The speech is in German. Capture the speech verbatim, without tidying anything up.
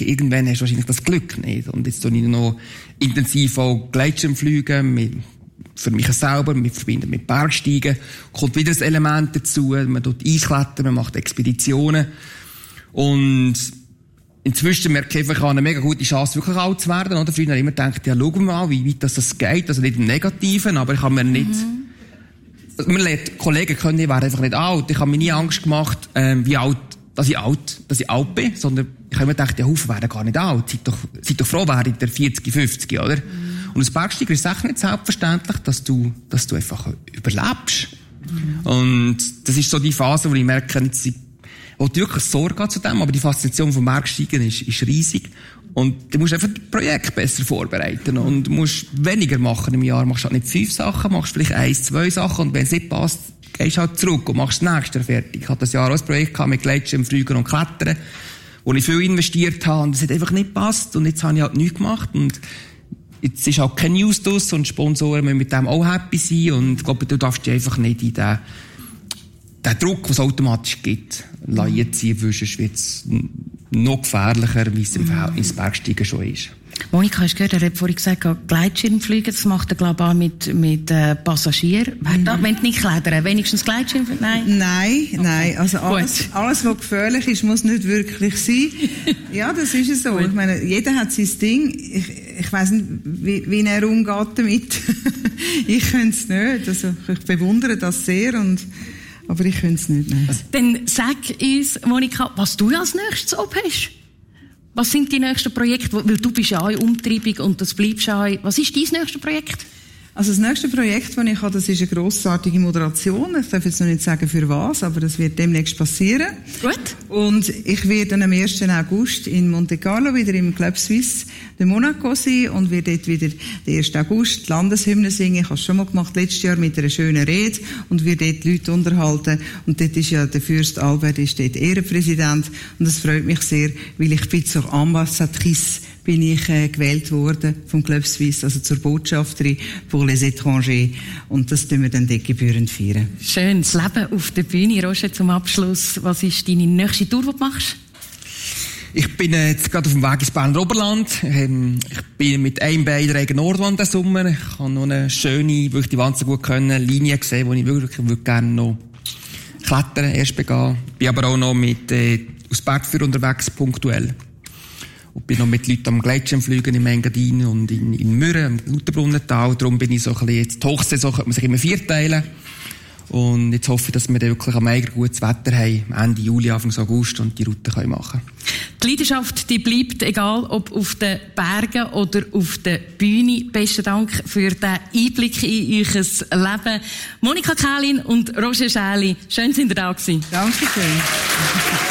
denke, irgendwann hast du wahrscheinlich das Glück nicht. Und jetzt tue ich noch intensiv auch Gleitschirmfliegen, mit, für mich selber, mit verbinden mit Bergsteigen. Kommt wieder ein Element dazu, man tut Eisklettern, man macht Expeditionen. Und inzwischen merke ich einfach, ich habe eine mega gute Chance, wirklich alt zu werden. Oder? Früher habe ich immer gedacht, ja, schauen wir mal, wie weit das geht. Also nicht im Negativen, aber ich habe mir nicht... Mhm. Man lernt, Kollegen können, ich wäre einfach nicht alt. Ich habe mir nie Angst gemacht, ähm, wie alt, dass ich alt, dass ich alt bin, sondern ich habe immer gedacht, ja, Haufen werden gar nicht alt. Seid doch, seid doch froh, während der vierzig, fünfzig, oder? Mhm. Und als Bergsteiger ist es echt nicht selbstverständlich, dass du, dass du einfach überlebst. Mhm. Und das ist so die Phase, wo ich merke, jetzt, ich wollte wirklich Sorge zu dem, aber die Faszination vom Bergsteigen ist, ist riesig. Und du musst einfach das Projekt besser vorbereiten. Und du musst weniger machen im Jahr. Machst halt nicht fünf Sachen, machst vielleicht eins, zwei Sachen. Und wenn es nicht passt, gehst du halt zurück und machst das nächste fertig. Ich hatte das Jahr auch ein Projekt mit Gleitschirmfliegen und Klettern, wo ich viel investiert habe. Und es hat einfach nicht gepasst. Und jetzt habe ich halt nichts gemacht. Und jetzt ist halt keine News draus. Und Sponsoren müssen mit dem auch happy sein. Und ich glaube, du darfst dich einfach nicht in den, den Druck, den es automatisch gibt, einziehen, weil sonst wird es noch gefährlicher, wie es im Verhältnis Bergsteigen schon ist. Monika, hast du gehört, er hat vorhin gesagt, Gleitschirmfliegen, das macht er, glaube ich, auch mit, mit äh, Passagieren. Mhm. Da, wenn nicht klettern, wenigstens Gleitschirmfliegen? Nein? Nein, okay. nein. Also alles, alles, was gefährlich ist, muss nicht wirklich sein. Ja, das ist es so. Ich meine, jeder hat sein Ding. Ich, ich weiss nicht, wie, wie er umgeht damit. Ich könnte es nicht. Also, ich bewundere das sehr und aber ich könnte es nicht. Nein. Dann sag uns, Monika, was du als nächstes oben hast. Was sind die nächsten Projekte? Weil du bist ja auch in Umtreibung und das bleibst auch. Was ist dein nächstes Projekt? Also das nächste Projekt, das ich habe, das ist eine grossartige Moderation. Ich darf jetzt noch nicht sagen, für was, aber das wird demnächst passieren. Gut. Und ich werde dann am ersten August in Monte Carlo wieder im Club Suisse de Monaco sein und werde dort wieder den ersten August die Landeshymne singen. Ich habe es schon mal gemacht, letztes Jahr mit einer schönen Rede und werde dort die Leute unterhalten. Und dort ist ja der Fürst Albert ist dort Ehrenpräsident und das freut mich sehr, weil ich bin zur Ambassadrice bin ich äh, gewählt worden vom Club Suisse, also zur Botschafterin pour les étrangers. Und das tun wir dann dort gebührend feiern. Schön, das Leben auf der Bühne. Roger, zum Abschluss, was ist deine nächste Tour, die du machst? Ich bin äh, jetzt gerade auf dem Weg ins Berner Oberland. Ähm, ich bin mit einem Bein in der Nordwand diesen Sommer. Ich habe noch eine schöne, wirklich die Wand so gut können, Linie gesehen, wo ich wirklich, wirklich gerne noch klettern, erst begehen. Ich bin aber auch noch mit, äh, aus Bergführer unterwegs, punktuell. Und bin noch mit Leuten am Gleitschirmfliegen im Engadin und in, in Mürren, im Lauterbrunnental. Darum bin ich so ein bisschen, jetzt die Hochsaison könnte man sich immer vierteilen. Und jetzt hoffe ich, dass wir dann wirklich am Eiger gutes Wetter haben, Ende Juli, Anfang August, und die Route können machen. Die Leidenschaft, die bleibt, egal ob auf den Bergen oder auf der Bühne. Besten Dank für den Einblick in euer Leben. Monika Kählin und Roger Schäli, schön sind ihr da gewesen. Danke schön.